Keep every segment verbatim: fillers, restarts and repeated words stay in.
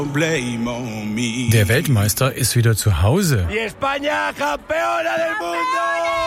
Der Weltmeister ist wieder zu Hause. Y España, campeona del mundo!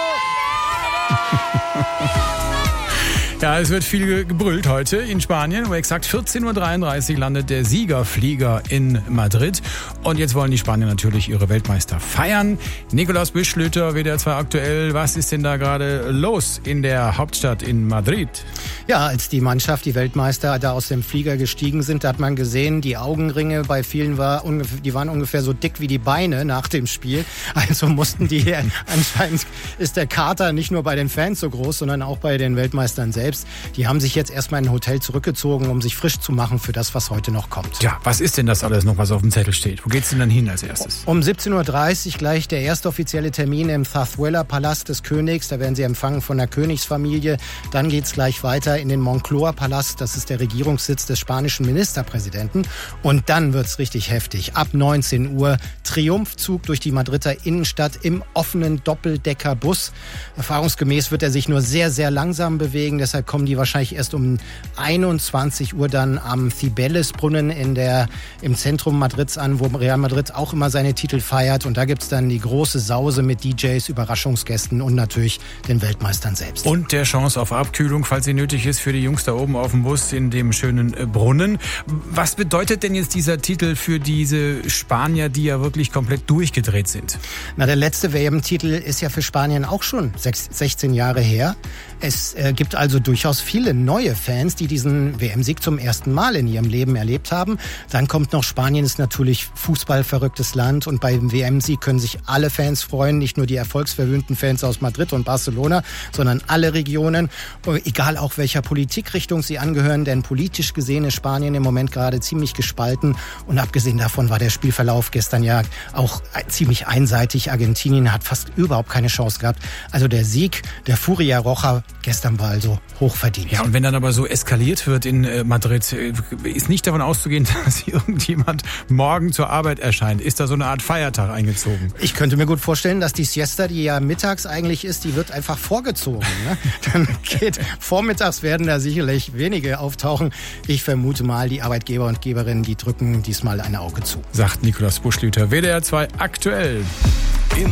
Ja, es wird viel gebrüllt heute in Spanien. Um exakt vierzehn Uhr dreiunddreißig landet der Siegerflieger in Madrid. Und jetzt wollen die Spanier natürlich ihre Weltmeister feiern. Nikolaus Büschlüter, W D R zwei aktuell. Was ist denn da gerade los in der Hauptstadt in Madrid? Ja, als die Mannschaft, die Weltmeister, da aus dem Flieger gestiegen sind, da hat man gesehen, die Augenringe bei vielen war ungefähr, die waren ungefähr so dick wie die Beine nach dem Spiel. Also mussten die, anscheinend ist der Kater nicht nur bei den Fans so groß, sondern auch bei den Weltmeistern selbst. Die haben sich jetzt erstmal in ein Hotel zurückgezogen, um sich frisch zu machen für das, was heute noch kommt. Ja, was ist denn das alles noch, was auf dem Zettel steht? Wo geht's denn dann hin als erstes? Um siebzehn Uhr dreißig gleich der erste offizielle Termin im Zarzuela-Palast des Königs. Da werden sie empfangen von der Königsfamilie. Dann geht's gleich weiter in den Moncloa-Palast. Das ist der Regierungssitz des spanischen Ministerpräsidenten. Und dann wird's richtig heftig. Ab neunzehn Uhr Triumphzug durch die Madrider Innenstadt im offenen Doppeldeckerbus. Erfahrungsgemäß wird er sich nur sehr, sehr langsam bewegen. Deshalb kommen die wahrscheinlich erst um einundzwanzig Uhr dann am Cibeles-Brunnen in der, im Zentrum Madrids an, wo Real Madrid auch immer seine Titel feiert. Und da gibt's dann die große Sause mit D Js, Überraschungsgästen und natürlich den Weltmeistern selbst. Und der Chance auf Abkühlung, falls sie nötig ist, für die Jungs da oben auf dem Bus in dem schönen Brunnen. Was bedeutet denn jetzt dieser Titel für diese Spanier, die ja wirklich komplett durchgedreht sind? Na, der letzte W M-Titel ist ja für Spanien auch schon sechzehn Jahre her. Es äh, gibt also durchaus viele neue Fans, die diesen W M-Sieg zum ersten Mal in ihrem Leben erlebt haben. Dann kommt noch, Spanien ist natürlich fußballverrücktes Land und beim W M-Sieg können sich alle Fans freuen, nicht nur die erfolgsverwöhnten Fans aus Madrid und Barcelona, sondern alle Regionen, egal auch welcher Politikrichtung sie angehören, denn politisch gesehen ist Spanien im Moment gerade ziemlich gespalten und abgesehen davon war der Spielverlauf gestern ja auch ziemlich einseitig. Argentinien hat fast überhaupt keine Chance gehabt. Also der Sieg der Furia Roja gestern war also hochverdient. Ja, und wenn dann aber so eskaliert wird in äh, Madrid, äh, ist nicht davon auszugehen, dass irgendjemand morgen zur Arbeit erscheint. Ist da so eine Art Feiertag eingezogen? Ich könnte mir gut vorstellen, dass die Siesta, die ja mittags eigentlich ist, die wird einfach vorgezogen. Ne? Dann geht, vormittags werden da sicherlich wenige auftauchen. Ich vermute mal, die Arbeitgeber und Geberinnen, die drücken diesmal ein Auge zu. Sagt Nikolaus Büschlüter, W D R zwei aktuell.